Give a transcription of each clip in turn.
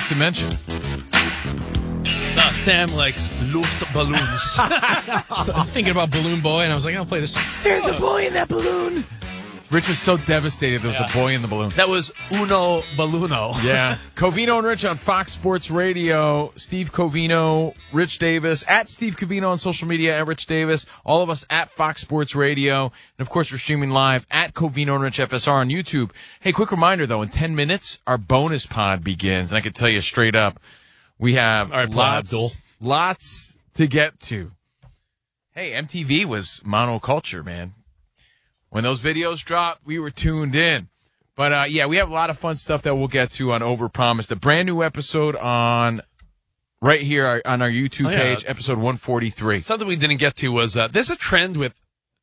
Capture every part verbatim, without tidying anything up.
to mention. Uh, Sam likes Luft balloons. I'm thinking about Balloon Boy, and I was like, I'll play this. There's a boy in that balloon. Rich was so devastated there was Yeah. a boy in the balloon. That was Uno Balluno. Yeah. Covino and Rich on Fox Sports Radio. Steve Covino, Rich Davis, at Steve Covino on social media, at Rich Davis. All of us at Fox Sports Radio. And, of course, we're streaming live at Covino and Rich F S R on YouTube. Hey, quick reminder, though, in ten minutes, our bonus pod begins. And I can tell you straight up, we have All right, lots, Abdul. lots to get to. Hey, M T V was monoculture, man. When those videos dropped, we were tuned in. But, uh, yeah, we have a lot of fun stuff that we'll get to on Overpromised. A brand new episode on right here on our YouTube Oh, yeah. page, episode one forty-three. Something we didn't get to was uh, there's a trend with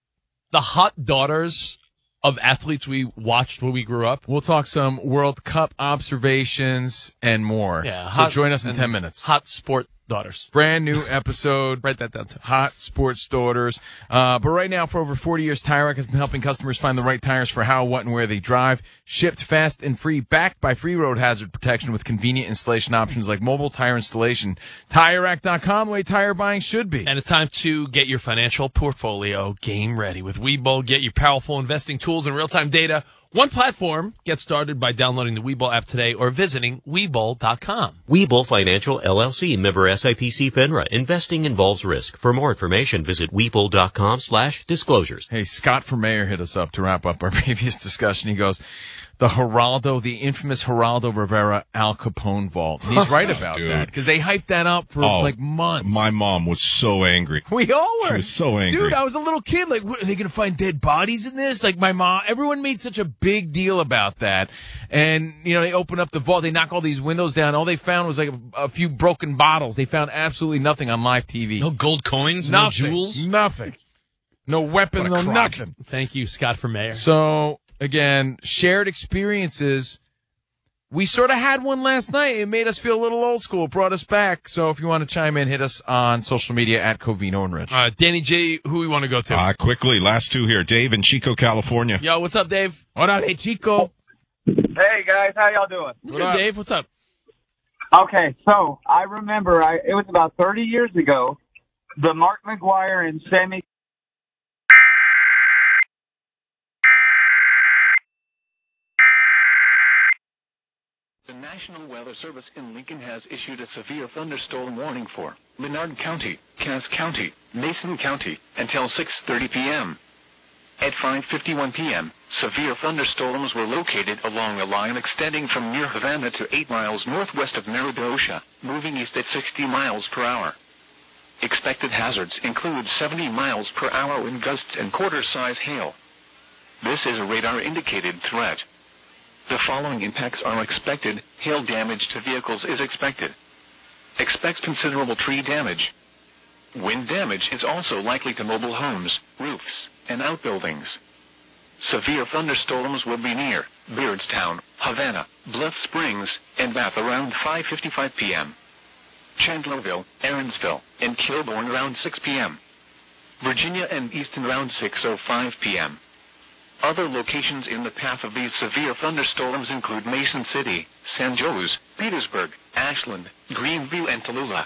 the hot daughters of athletes we watched when we grew up. We'll talk some World Cup observations and more. Yeah, so hot- join us in and ten minutes. Hot sport daughters. Brand new episode. Write that down too. Hot sports daughters. Uh, but right now, for over forty years, Tire Rack has been helping customers find the right tires for how, what, and where they drive. Shipped fast and free, backed by free road hazard protection with convenient installation options like mobile tire installation. Tire Rack dot com, the way tire buying should be. And it's time to get your financial portfolio game ready. With Webull, get your powerful investing tools and real-time data. One platform. Get started by downloading the Webull app today or visiting Webull dot com. Webull Financial, L L C, member S I P C FINRA. Investing involves risk. For more information, visit Webull dot com slash disclosures. Hey, Scott from Mayor hit us up to wrap up our previous discussion. He goes, the Geraldo, the infamous Geraldo Rivera Al Capone vault. And he's right about Dude. that because they hyped that up for Oh, like months. My mom was so angry. We all were. She was so angry. Dude, I was a little kid. Like, what, are they going to find dead bodies in this? Like, my mom, everyone made such a big deal about that. And, you know, they open up the vault. They knock all these windows down. All they found was like a, a few broken bottles. They found absolutely nothing on live T V. No gold coins, nothing, no jewels. Nothing. No weapon, What a no crock. nothing. Thank you, Scott for Mayor. So, again, shared experiences. We sort of had one last night. It made us feel a little old school. It brought us back. So if you want to chime in, hit us on social media at Covino and Rich. All right, Danny J, who we want to go to? Uh, quickly, last two here. Dave in Chico, California. Yo, what's up, Dave? What up, hey, Chico? Hey guys, how y'all doing? Good, Dave. What's up? Okay, so I remember I it was about thirty years ago, the Mark McGuire and Sammy. The National Weather Service in Lincoln has issued a severe thunderstorm warning for Menard County, Cass County, Mason County until six thirty p.m. At five fifty-one p.m., severe thunderstorms were located along a line extending from near Havana to eight miles northwest of Meridosha, moving east at sixty miles per hour. Expected hazards include seventy miles per hour wind gusts and quarter-size hail. This is a radar-indicated threat. The following impacts are expected. Hail damage to vehicles is expected. Expect considerable tree damage. Wind damage is also likely to mobile homes, roofs, and outbuildings. Severe thunderstorms will be near Beardstown, Havana, Bluff Springs, and Bath around five fifty-five p.m. Chandlerville, Aaronsville, and Kilbourne around six p.m. Virginia and Easton around six oh five p.m. Other locations in the path of these severe thunderstorms include Mason City, San Jose, Petersburg, Ashland, Greenview, and Tallulah.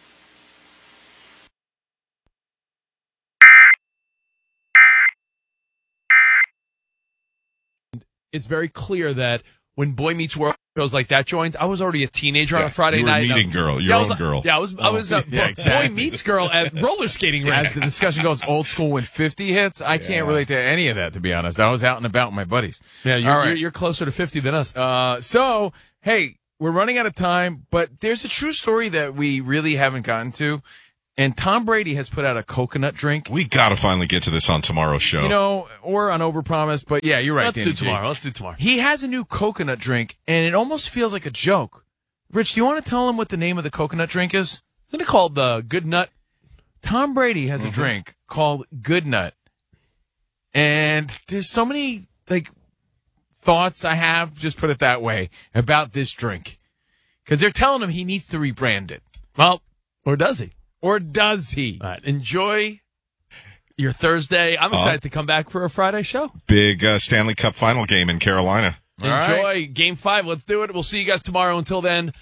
It's very clear that when Boy Meets World shows like that joined, I was already a teenager on Yeah, a Friday you were night. meeting girl, your yeah, I was, own girl. Yeah, I was. I was. Uh, yeah, Boy exactly. Meets Girl at roller skating As rink. the discussion goes, old school when fifty hits, I can't relate to any of that, to be honest. I was out and about with my buddies. Yeah, you're, All right. you're, you're closer to fifty than us. Uh, so, hey, we're running out of time, but there's a true story that we really haven't gotten to. And Tom Brady has put out a coconut drink. We got to finally get to this on tomorrow's show. You know, or on Overpromise, but yeah, you're right. Let's Danny do G. tomorrow. Let's do tomorrow. He has a new coconut drink, and it almost feels like a joke. Rich, do you want to tell him what the name of the coconut drink is? Isn't it called the Good Nut? Tom Brady has Mm-hmm. a drink called Good Nut. And there's so many, like, thoughts I have, just put it that way, about this drink. Because they're telling him he needs to rebrand it. Well, or does he? Or does he? All right. Enjoy your Thursday. I'm excited to come back for a Friday show. Big uh, Stanley Cup final game in Carolina. All Enjoy right. Game five. Let's do it. We'll see you guys tomorrow. Until then,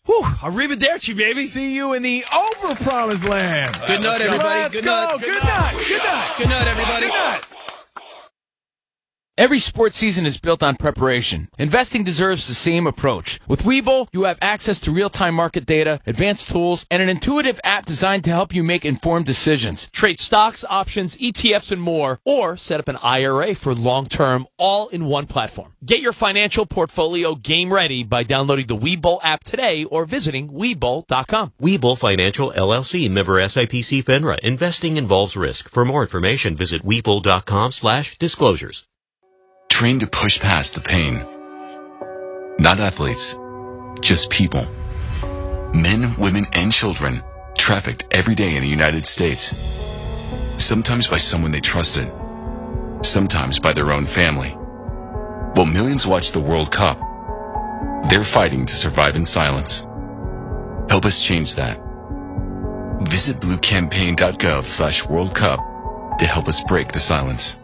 Whew, arrivederci, baby. See you in the over-promised land. Good night, everybody. Let's Good go. night. Good night. Good night. Good night, everybody. Good night. Every sports season is built on preparation. Investing deserves the same approach. With Webull, you have access to real-time market data, advanced tools, and an intuitive app designed to help you make informed decisions. Trade stocks, options, E T Fs, and more, or set up an I R A for long-term, all in one platform. Get your financial portfolio game ready by downloading the Webull app today or visiting Webull dot com. Webull Financial L L C, member S I P C FINRA. Investing involves risk. For more information, visit Webull dot com slash disclosures. Trained to push past the pain. Not athletes, just people. Men, women, and children trafficked every day in the United States. Sometimes by someone they trusted. Sometimes by their own family. While millions watch the World Cup, they're fighting to survive in silence. Help us change that. Visit blue campaign dot gov slash World Cup to help us break the silence.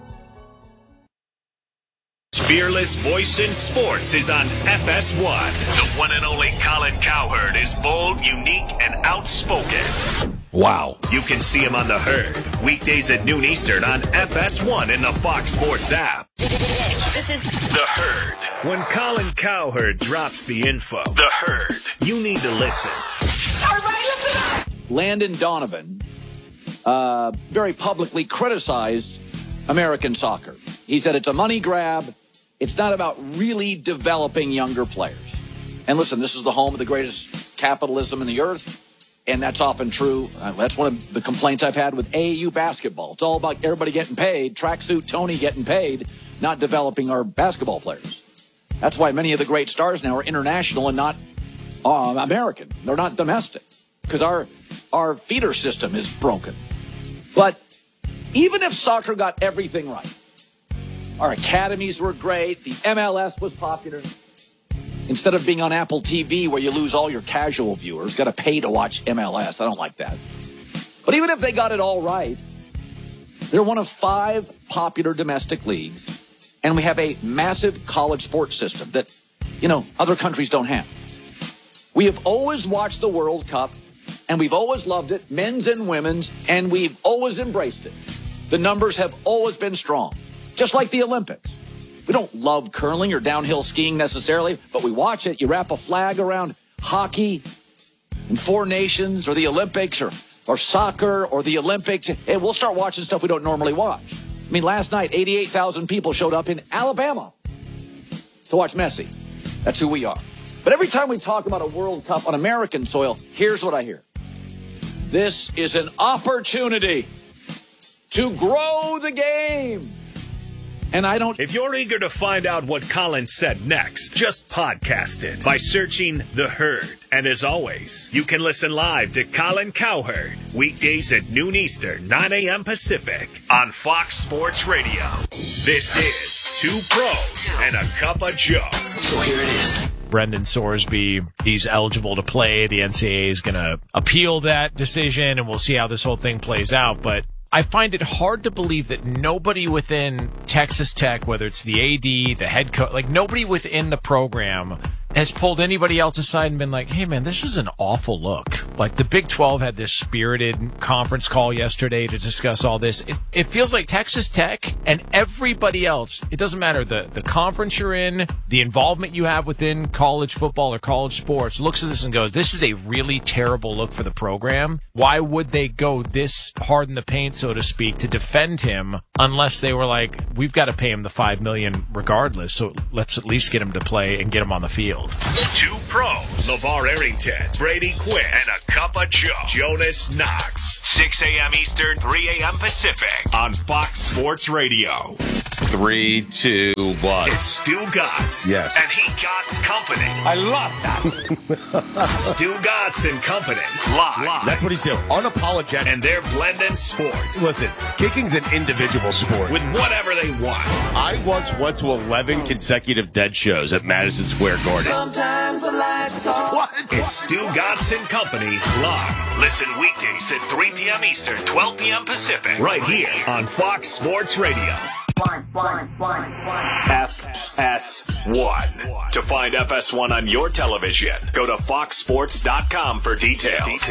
Fearless voice in sports is on F S one. The one and only Colin Cowherd is bold, unique, and outspoken. Wow. You can see him on The Herd, weekdays at noon Eastern on F S one in the Fox Sports app. This is The Herd. When Colin Cowherd drops the info, The Herd, you need to listen. Everybody listen up! Landon Donovan uh, very publicly criticized American soccer. He said it's a money grab. It's not about really developing younger players. And listen, this is the home of the greatest capitalism in the earth, and that's often true. Uh, that's one of the complaints I've had with A A U basketball. It's all about everybody getting paid, tracksuit Tony getting paid, not developing our basketball players. That's why many of the great stars now are international and not uh, American. They're not domestic because our, our feeder system is broken. But even if soccer got everything right, our academies were great. The M L S was popular. Instead of being on Apple T V where you lose all your casual viewers, got to pay to watch M L S. I don't like that. But even if they got it all right, they're one of five popular domestic leagues, and we have a massive college sports system that, you know, other countries don't have. We have always watched the World Cup, and we've always loved it, men's and women's, and we've always embraced it. The numbers have always been strong. Just like the Olympics. We don't love curling or downhill skiing necessarily, but we watch it. You wrap a flag around hockey and Four Nations or the Olympics or, or soccer or the Olympics, and we'll start watching stuff we don't normally watch. I mean, last night, eighty-eight thousand people showed up in Alabama to watch Messi. That's who we are. But every time we talk about a World Cup on American soil, here's what I hear. This is an opportunity to grow the game. And I don't... If you're eager to find out what Colin said next, just podcast it by searching The Herd. And as always, you can listen live to Colin Cowherd, weekdays at noon Eastern, nine a.m. Pacific, on Fox Sports Radio. This is Two Pros and a Cup of Joe. So here it is. Brendan Sorsby, he's eligible to play. The N C double A is going to appeal that decision, and we'll see how this whole thing plays out. But I find it hard to believe that nobody within Texas Tech, whether it's the A D, the head coach, like nobody within the program has pulled anybody else aside and been like, hey, man, this is an awful look. Like the Big twelve had this spirited conference call yesterday to discuss all this. It, it feels like Texas Tech and everybody else, it doesn't matter the, the conference you're in, the involvement you have within college football or college sports, looks at this and goes, this is a really terrible look for the program. Why would they go this hard in the paint, so to speak, to defend him unless they were like, we've got to pay him the five million dollars regardless, so let's at least get him to play and get him on the field. Two pros, LeVar Arrington, Brady Quinn, and a cup of Joe, Jonas Knox. six a.m. Eastern, three a.m. Pacific on Fox Sports Radio. Three, two, one. It's Stu Gotts. Yes. And he Gotts Company. I love that. Stu Gotts and Company. Live. Live. That's what he's doing. Unapologetic. And they're blending sports. Listen, kicking's an individual sport. With whatever they want. I once went to eleven consecutive dead shows at Madison Square Garden. Sometimes the lights off. What? It's Stu Gotts and Company live. Listen weekdays at three p.m. Eastern, twelve p.m. Pacific. Right here on Fox Sports Radio. One. F S one. To find F S one on your television, go to fox sports dot com for details.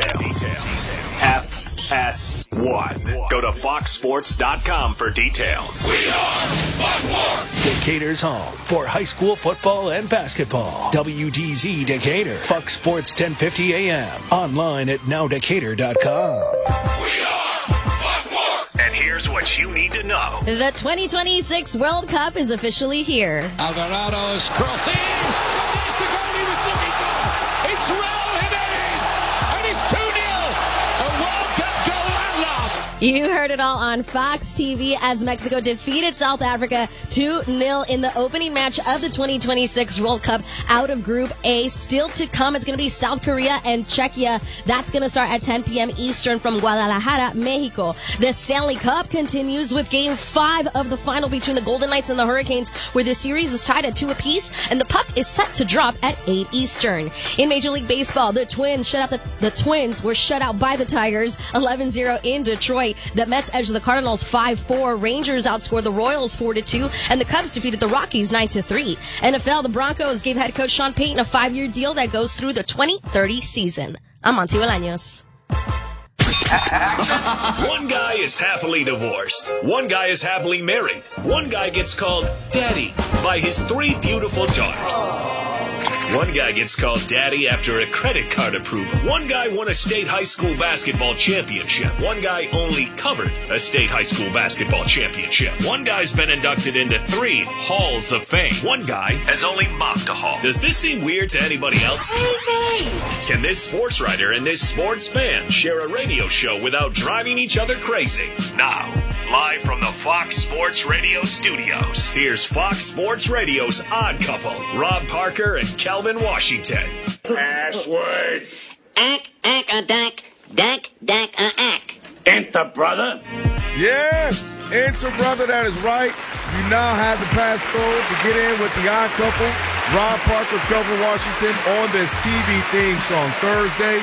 F S one. Go to fox sports dot com for details. We are Fox Decatur's home for high school football and basketball. W D Z Decatur. Fox Sports ten fifty A M. Online at now decatur dot com. And here's what you need to know. The twenty twenty-six World Cup is officially here. Alvarado's crossing. That's the goal he was looking for. It's Raul Jimenez. And it's two nil. A World Cup goal at last. You heard it all on Fox T V as Mexico defeated South Africa two nil in the opening match of the twenty twenty-six World Cup out of Group A. Still to come, it's going to be South Korea and Czechia. That's going to start at ten p.m. Eastern from Guadalajara, Mexico. The Stanley Cup continues with Game five of the final between the Golden Knights and the Hurricanes, where the series is tied at two apiece, and the puck is set to drop at eight Eastern. In Major League Baseball, the Twins shut out the, the Twins were shut out by the Tigers eleven zero in Detroit. The Mets edged the Cardinals five four. Rangers outscored the Royals four to two. And the Cubs defeated the Rockies nine to three. N F L, the Broncos gave head coach Sean Payton a five-year deal that goes through the twenty thirty season. I'm Monty Bolaños. One guy is happily divorced. One guy is happily married. One guy gets called Daddy by his three beautiful daughters. One guy gets called Daddy after a credit card approval. One guy won a state high school basketball championship. One guy only covered a state high school basketball championship. One guy's been inducted into three Halls of Fame. One guy has only mopped a hall. Does this seem weird to anybody else? Can this sports writer and this sports fan share a radio show without driving each other crazy? Now, live from the Fox Sports Radio studios, here's Fox Sports Radio's Odd Couple, Rob Parker and Calvin Washington. Password. Ack, ack, a dack, dack, dack, a ack. Enter, brother. Yes, enter, brother. That is right. You now have the passcode to get in with the Odd Couple. Rob Parker, Calvin Washington on this T V theme song Thursday.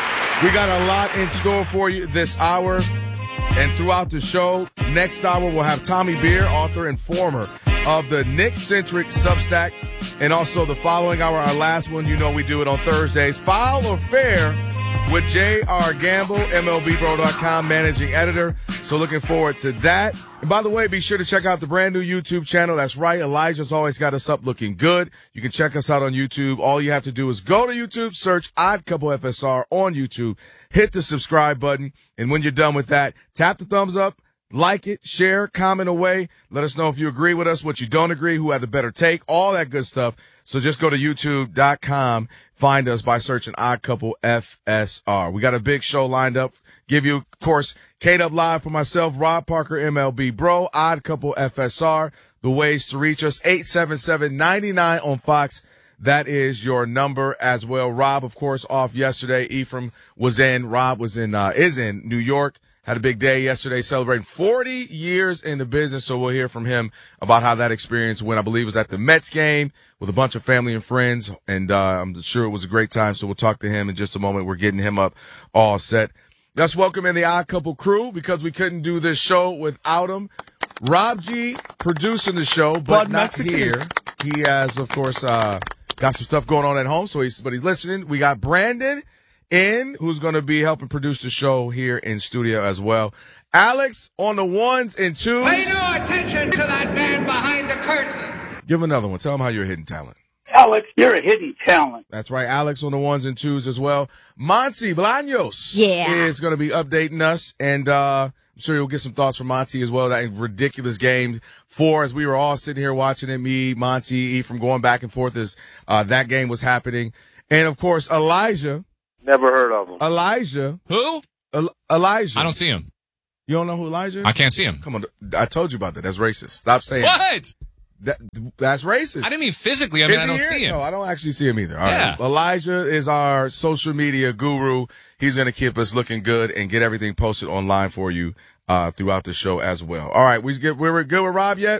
We got a lot in store for you this hour. And throughout the show, next hour we'll have Tommy Beer, author and former of the Knicks-centric Substack. And also the following hour, our last one, you know we do it on Thursdays, Foul or Fair with J R Gamble, M L B Bro dot com managing editor. So looking forward to that. And by the way, be sure to check out the brand new YouTube channel. That's right. Elijah's always got us up looking good. You can check us out on YouTube. All you have to do is go to YouTube, search Odd Couple F S R on YouTube, hit the subscribe button. And when you're done with that, tap the thumbs up, like it, share, comment away. Let us know if you agree with us, what you don't agree, who had the better take, all that good stuff. So just go to youtube dot com. Find us by searching Odd Couple F S R. We got a big show lined up. Give you, of course, K-Dub Live for myself, Rob Parker, M L B Bro, Odd Couple F S R. The ways to reach us, eight seven seven, nine nine on Fox. That is your number as well. Rob, of course, off yesterday. Ephraim was in. Rob was in, uh, is in New York. Had a big day yesterday celebrating forty years in the business. So we'll hear from him about how that experience went. I believe it was at the Mets game with a bunch of family and friends. And, uh, I'm sure it was a great time. So we'll talk to him in just a moment. We're getting him up all set. Let's welcome in the Odd Couple crew because we couldn't do this show without him. Rob G producing the show, but Blood not Mexican. here. He has, of course, uh, got some stuff going on at home. So he's, but he's listening. We got Brandon in, who's going to be helping produce the show here in studio as well. Alex on the ones and twos. Pay no attention to that man behind the curtain. Give him another one. Tell him how you're a hidden talent. Alex, you're a hidden talent. That's right. Alex on the ones and twos as well. Monty Bolaños Yeah. is going to be updating us. And, uh, I'm sure you'll get some thoughts from Monty as well. That ridiculous game four, as we were all sitting here watching it, me, Monty, Ephraim going back and forth as, uh, that game was happening. And of course, Elijah. Never heard of him. Elijah. Who? El- Elijah. I don't see him. You don't know who Elijah is? I can't see him. Come on. I told you about that. That's racist. Stop saying What? that. That's racist. I didn't mean physically. I mean, Is I he don't here? see him. No, I don't actually see him either. All Yeah. right. Elijah is our social media guru. He's going to keep us looking good and get everything posted online for you uh, throughout the show as well. All right. We get, we're good with Rob yet?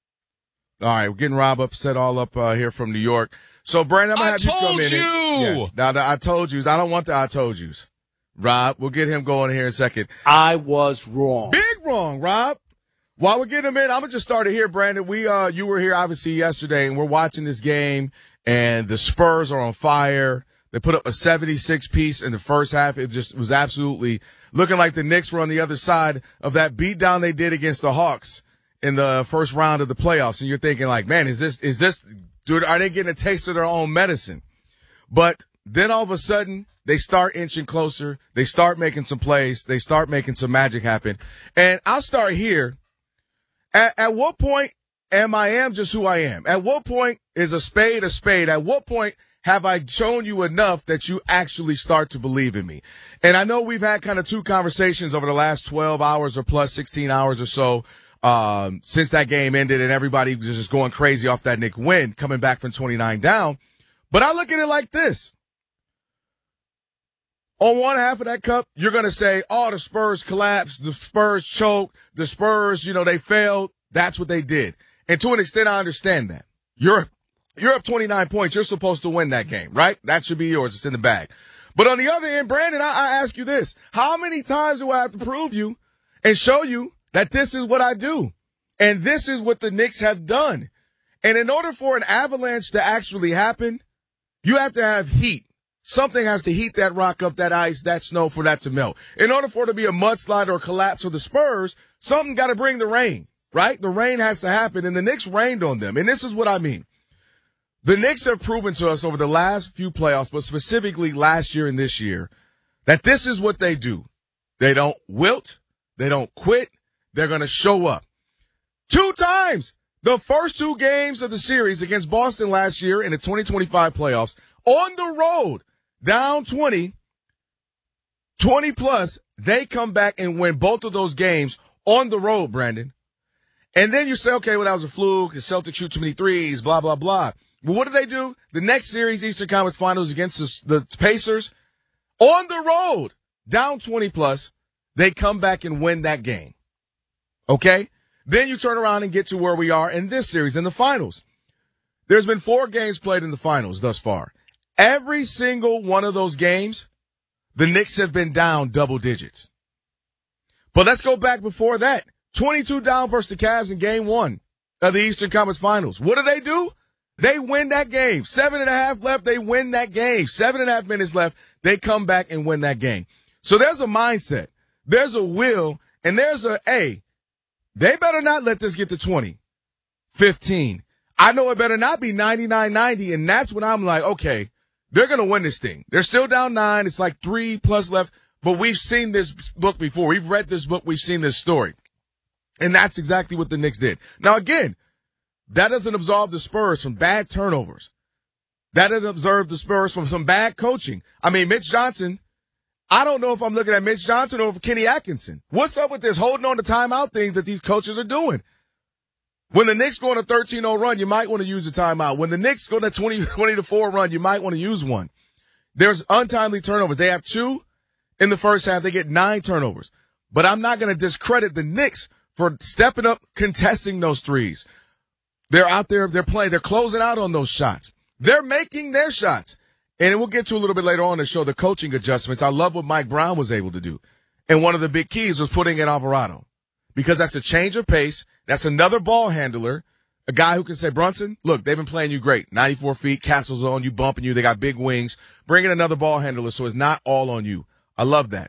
All right. We're getting Rob up, set all up uh, here from New York. So, Brandon, I'm going to I have you come in. told and- you. Yeah. Now, the I told yous. I don't want the I told yous. Rob, we'll get him going here in a second. I was wrong. Big wrong, Rob. While we're getting them in, I'm gonna just start it here, Brandon. We, uh, you were here obviously yesterday, and we're watching this game, and the Spurs are on fire. They put up a seventy-six piece in the first half. It just was absolutely looking like the Knicks were on the other side of that beatdown they did against the Hawks in the first round of the playoffs. And you're thinking like, man, is this, is this, dude, are they getting a taste of their own medicine? But then all of a sudden, they start inching closer. They start making some plays. They start making some magic happen. And I'll start here. At, at what point am I am just who I am? At what point is a spade a spade? At what point have I shown you enough that you actually start to believe in me? And I know we've had kind of two conversations over the last twelve hours or plus sixteen hours or so um, since that game ended, and everybody was just going crazy off that Knick win, coming back from twenty-nine down. But I look at it like this. On one half of that cup, you're going to say, oh, the Spurs collapsed, the Spurs choked, the Spurs, you know, they failed. That's what they did. And to an extent, I understand that. You're, you're up twenty-nine points. You're supposed to win that game, right? That should be yours. It's in the bag. But on the other end, Brandon, I, I ask you this. How many times do I have to prove you and show you that this is what I do? And this is what the Knicks have done. And in order for an avalanche to actually happen, you have to have heat. Something has to heat that rock up, that ice, that snow for that to melt. In order for it to be a mudslide or a collapse for the Spurs, something got to bring the rain, right? The rain has to happen, and the Knicks rained on them. And this is what I mean. The Knicks have proven to us over the last few playoffs, but specifically last year and this year, that this is what they do. They don't wilt. They don't quit. They're going to show up. Two times, the first two games of the series against Boston last year in the twenty twenty-five playoffs, on the road, down twenty, twenty plus, they come back and win both of those games on the road, Brandon. And then you say, okay, well, that was a fluke. The Celtics shoot too many threes, blah, blah, blah. But what do they do? The next series, Eastern Conference Finals against the, the Pacers, on the road, down twenty plus, they come back and win that game. Okay? Then you turn around and get to where we are in this series, in the finals. There's been four games played in the finals thus far. Every single one of those games, the Knicks have been down double digits. But let's go back before that. twenty-two down versus the Cavs in game one of the Eastern Conference Finals. What do they do? They win that game. Seven and a half left, they win that game. Seven and a half minutes left, they come back and win that game. So there's a mindset. There's a will, and there's a, hey, they better not let this get to twenty, fifteen. I know it better not be ninety-nine ninety, and that's when I'm like, okay, they're going to win this thing. They're still down nine. It's like three plus left, but we've seen this book before. We've read this book. We've seen this story. And that's exactly what the Knicks did. Now, again, that doesn't absolve the Spurs from bad turnovers. That doesn't absolve the Spurs from some bad coaching. I mean, Mitch Johnson, I don't know if I'm looking at Mitch Johnson or Kenny Atkinson. What's up with this holding on to timeout thing that these coaches are doing? When the Knicks go on a thirteen oh run, you might want to use a timeout. When the Knicks go on a twenty to four run, you might want to use one. There's untimely turnovers. They have two in the first half. They get nine turnovers. But I'm not going to discredit the Knicks for stepping up, contesting those threes. They're out there. They're playing. They're closing out on those shots. They're making their shots. And we'll get to a little bit later on to show the coaching adjustments. I love what Mike Brown was able to do. And one of the big keys was putting in Alvarado. Because that's a change of pace. That's another ball handler, a guy who can say, Brunson, look, they've been playing you great. ninety-four feet, Castle's on you, bumping you. They got big wings. Bring in another ball handler so it's not all on you. I love that.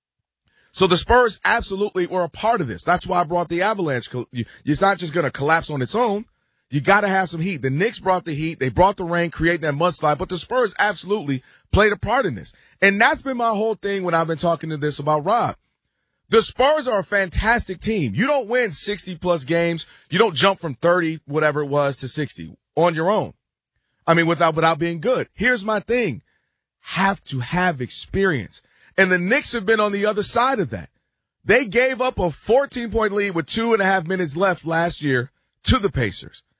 So the Spurs absolutely were a part of this. That's why I brought the Avalanche. It's not just going to collapse on its own. You got to have some heat. The Knicks brought the heat. They brought the rain, creating that mudslide. But the Spurs absolutely played a part in this. And that's been my whole thing when I've been talking to this about Rob. The Spurs are a fantastic team. You don't win sixty plus games. You don't jump from thirty, whatever it was, to sixty on your own. I mean, without, without being good. Here's my thing. Have to have experience. And the Knicks have been on the other side of that. They gave up a fourteen point lead with two and a half minutes left last year to the Pacers.